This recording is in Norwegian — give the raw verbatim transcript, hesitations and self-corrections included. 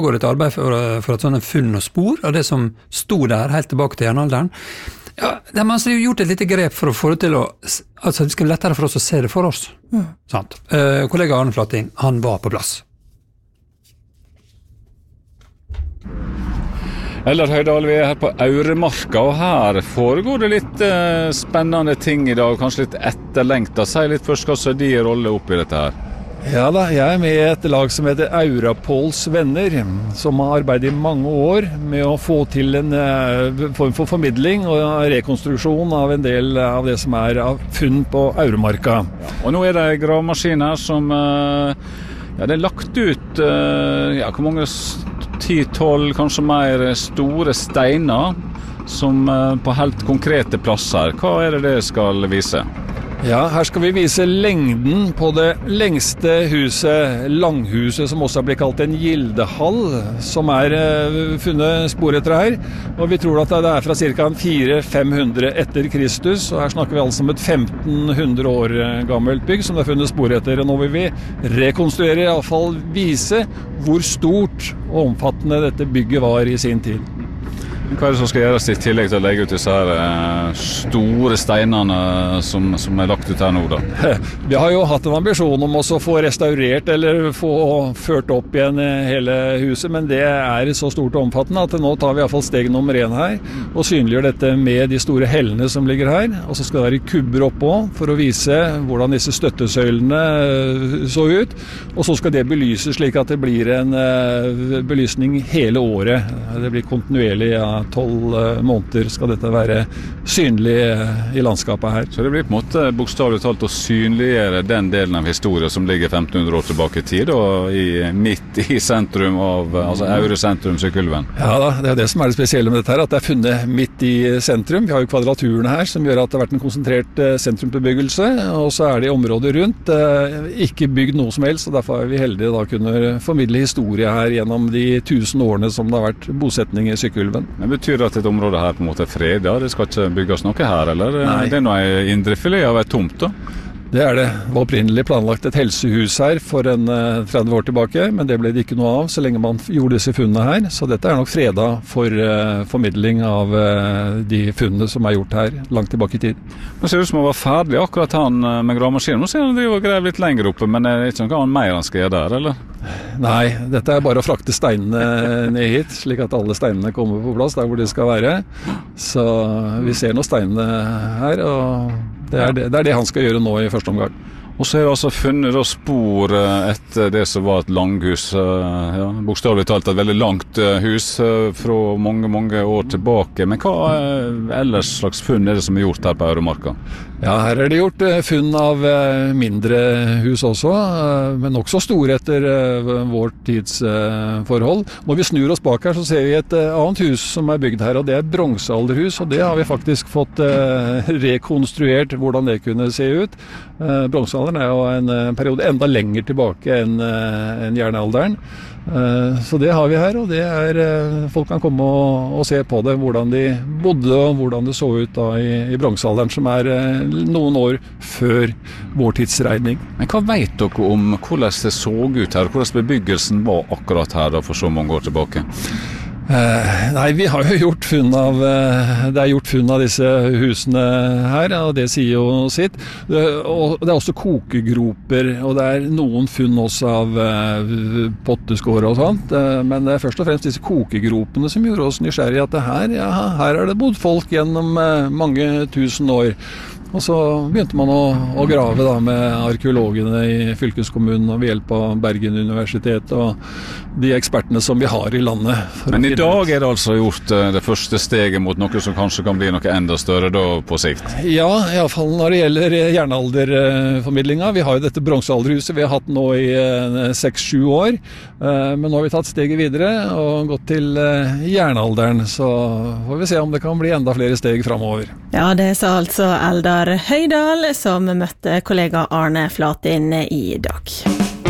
går et arbeid for, for at sånne funn og spor av det som stod der helt tilbake til jernalderen. Ja, de har altså gjort et lite grep for å få det til å, altså det skal bli lettere for oss å se det for oss. Mm. Sant? Eh, kollega Arne Flating, han var på plass. Eldar Høydal, vi er her på Auremarka, og her foregår det litt eh, spennende ting i dag, kanskje litt etterlengta. Si litt først hva som er din rolle oppi dette her. Ja da, jeg er med i et lag som heter Aurapols venner, som har arbeidet i mange år med å få til en uh, form for formidling og rekonstruksjon av en del av det som er av funn på Auremarka. Ja, og nå er det en gravemaskin her som uh, ja, det er lagt ut uh, ja, hvor mange ti tolv, kanskje mer store steiner som uh, på helt konkrete plasser. Hva er det det skal vise? Ja, her skal vi vise lengden på det lengste huset, Langhuset, som også har blitt kalt en gildehall, som er uh, funnet spor etter her. Og vi tror at det er fra ca. fire til fem hundre etter Kristus, og her snakker vi altså om et femten hundre år gammelt bygg som det er funnet spor etter. Og nå vil vi rekonstruere, i alle fall vise hvor stort og omfattende dette bygget var i sin tid. Hva er det som skal gjøres i tillegg til å legge ut disse her eh, store steinene som, som er lagt ut her nå da? Vi har jo hatt en ambisjon om også å få restaurert eller få ført opp igjen hele huset, men det er så stort og omfattende at nå tar vi i hvert fall steg nummer én her og synliggjør dette med de store hellene som ligger her, og så skal det være kubber oppå for å vise hvordan disse støttesøylene så ut, og så skal det belyses slik at det blir en belysning hele året. Det blir kontinuerlig, ja, tolv måneder skal dette være synlig i landskapet her. Så det blir på en måte bokstavelig talt å synliggjøre den delen av historien som ligger femten hundre år tilbake i tid, og i, midt i sentrum av, altså Aure sentrum, Sykkylven. Ja da, det er det som er det spesielle med dette her, at det er funnet midt i sentrum. Vi har jo kvadraturene her, som gjør at det har vært en konsentrert sentrumsbebyggelse, og så er det i området rundt ikke bygd noe som helst, og derfor er vi heldige da kunne formidle historie her gjennom de tusen årene som det har vært bosetning i Sykkylven. Men betyr det at et område her på en måte er fredet? Det skal ikke bygges noe her, eller? Nei. Det er noe indrefilet av et tomt da? Det er det. Det var opprinnelig planlagt et helsehus her for en tretti år tilbake, men det ble det ikke noe av så lenge man gjorde disse funnene her. Så dette er nok fredet for uh, formidling av uh, de funnene som er gjort her langt tilbake i tid. Nå ser det ut som han var ferdig akkurat han med gravemaskinen. Nå ser han driver og grev litt lenger oppe, men det er ikke noe mer han skal gjøre der, eller? Nei, dette er bare å frakte steinene ned hit, slik at alle steinene kommer på plass der hvor de skal være. Så vi ser noen steinene her, og det er det, det er det han skal gjøre nå i første omgang. Og så er det altså funnet da spor etter det som var et langhus, ja, bokstavelig talt et veldig langt hus fra mange, mange år tilbake. Men hva ellers slags funn er det som er gjort her på Auremarka? Ja, her er det gjort funn av mindre hus også, men også store etter vår tids forhold. Når vi snur oss bak her, så ser vi et annet hus som er bygd her, og det er bronsealderhus, og det har vi faktisk fått rekonstruert hvordan det kunne se ut. Bronsealderen er jo en periode enda lenger tilbake enn en jernalderen. Så det har vi her, og det er, folk kan komme og, og se på det, hvordan de bodde og hvordan det så ut da i, i bronsealderen, som er noen år før vår tidsregning. Men hva vet dere om hvordan det så ut her, hvordan bebyggelsen var akkurat her da for så mange år tilbake? Uh, nei, vi har jo gjort funn av uh, det er gjort funn av disse husene her, og det sier jo sitt. Uh, og det er også kokegroper, og det er noen funn også av uh, potteskår og sånt, uh, men det er først og fremst disse kokegropene som gjorde oss nysgjerrige at det her, ja, her er det bodd folk gjennom uh, mange tusen år. Og så begynte man å, å grave da med arkeologene i fylkeskommunen og ved hjelp av Bergen universitet og de ekspertene som vi har i landet. Men i dag er det altså gjort det første steget mot noe som kanskje kan bli noe enda større da på sikt? Ja, i alle fall når det gjelder jernalderformidlinga. Vi har jo dette bronsealderhuset vi har hatt nå i seks sju år, men nå har vi tatt steget videre og gått til jernalderen, så får vi se om det kan bli enda flere steg fremover. Ja, det sa altså Eldar Høydal som møtte kollega Arne Flating i dag.